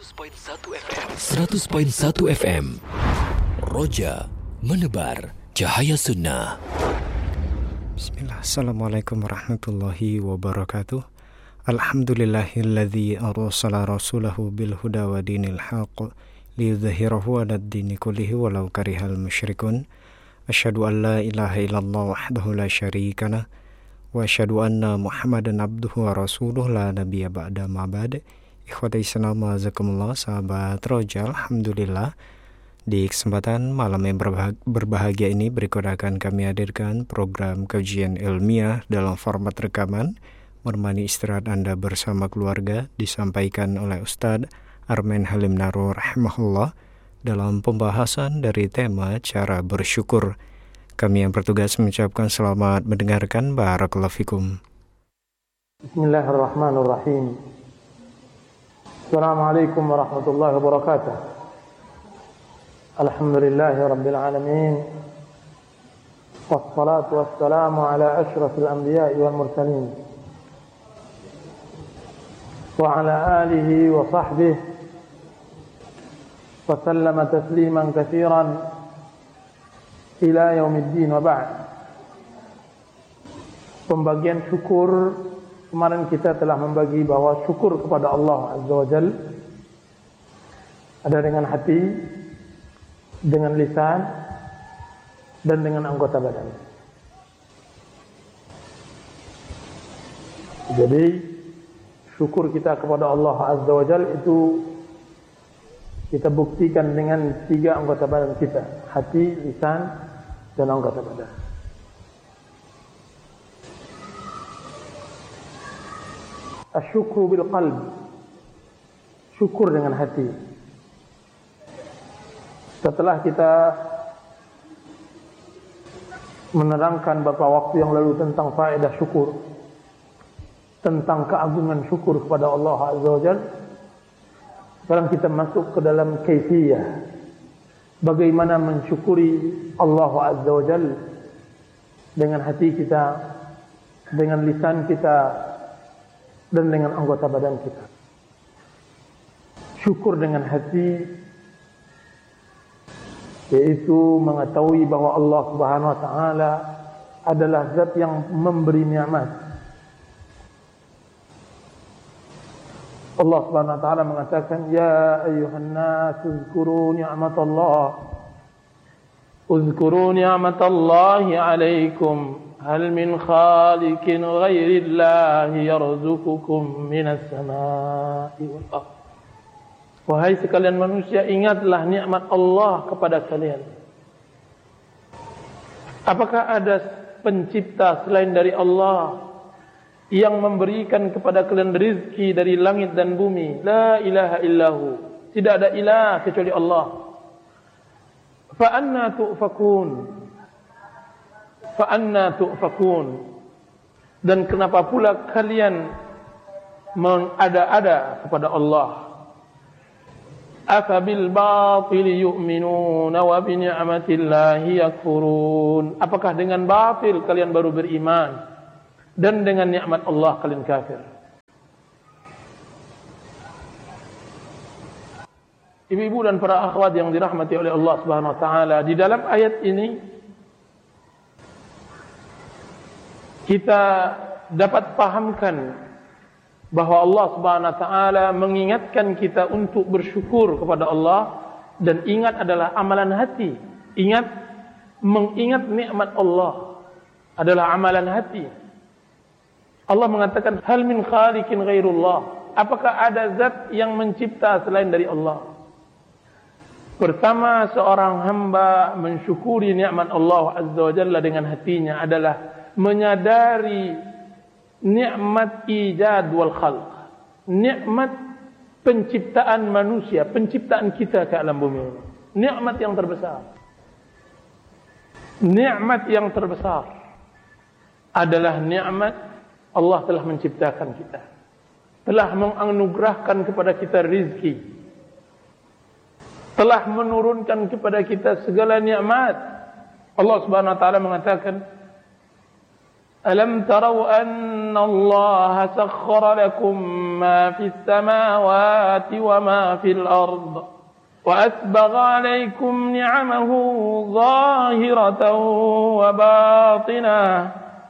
100.1 FM. 100.1 FM. Roja menebar cahaya sunnah. Bismillah. Assalamualaikum warahmatullahi wabarakatuh. Alhamdulillahilladzi arsala rasulahu bil huda wa dinil haqq liyudhhirahu 'alad dini kullihi walau karihal musyrikun. Asyhadu an la ilaha illallah wahdahu la syarika lah wa asyhadu anna Muhammadan abduhu wa rasuluh la nabiyya ba'da ma ba'd. Ikhwati Islam, jazakumullah, sahabat Roja. Alhamdulillah, di kesempatan malam yang berbahagia ini berikut akan kami hadirkan program kajian ilmiah dalam format rekaman menemani istirahat Anda bersama keluarga, disampaikan oleh Ustadz Armen Halim Narur rahimahullah dalam pembahasan dari tema cara bersyukur. Kami yang bertugas mengucapkan selamat mendengarkan. Barakallahu fikum. Bismillahirrahmanirrahim. Assalamualaikum warahmatullahi wabarakatuh. Alhamdulillahi rabbil alamin. Wassalatu wassalamu ala asyrafil anbiya'i wal mursalin. Wa ala alihi wa sahbihi wa sallama tasliman katsiran ila yaumiddin wa ba'd. Pembagian syukur kemarin kita telah membagi bahwa syukur kepada Allah Azza wa Jal ada dengan hati, dengan lisan, dan dengan anggota badan. Jadi syukur kita kepada Allah Azza wa Jal itu kita buktikan dengan 3 anggota badan kita: hati, lisan, dan anggota badan. Asyukru bil qalb, syukur dengan hati. Setelah kita menerangkan beberapa waktu yang lalu tentang faedah syukur, tentang keagungan syukur kepada Allah Azza wa Jalla, sekarang kita masuk ke dalam kaifiyah, bagaimana mensyukuri Allah Azza wa Jalla dengan hati kita, dengan lisan kita, dan dengan anggota badan kita. Syukur dengan hati yaitu mengetahui bahwa Allah Subhanahu wa taala adalah zat yang memberi nikmat. Allah Subhanahu wa taala mengatakan, ya ayyuhan nas uzkuru ni'matallahi 'alaikum. Hal min khaliqin ghairillahi yarzuqukum minas samai wal ardh. Wahai sekalian manusia, ingatlah nikmat Allah kepada kalian. Apakah ada pencipta selain dari Allah yang memberikan kepada kalian rezeki dari langit dan bumi? La ilaha illahu. Tidak ada ilah kecuali Allah. Fa anna tu'fakun. Dan kenapa pula kalian mengada-ada kepada Allah? Afabil batili yu'minuna wa bi ni'matillahi yakfurun. Apakah dengan batil kalian baru beriman dan dengan nikmat Allah kalian kafir? Ibu-ibu dan para akhwat yang dirahmati oleh Allah Subhanahu wa taala, di dalam ayat ini kita dapat pahamkan bahwa Allah Subhanahu wa taala mengingatkan kita untuk bersyukur kepada Allah, dan ingat adalah amalan hati. Mengingat nikmat Allah adalah amalan hati. Allah mengatakan, hal min khaliqin ghairullah. Apakah ada zat yang mencipta selain dari Allah? Pertama, seorang hamba mensyukuri nikmat Allah Azza wa Jalla dengan hatinya adalah menyadari nikmat ijad wal khalq, nikmat penciptaan manusia, penciptaan kita ke alam bumi. Nikmat yang terbesar. Nikmat yang terbesar adalah nikmat Allah telah menciptakan kita, telah menganugerahkan kepada kita rizki, telah menurunkan kepada kita segala nikmat. Allah Subhanahu wa taala mengatakan, ألم تروا أن الله سخر لكم ما في السماوات وما في الأرض وأسبغ عليكم نعمه ظاهرة وباطنة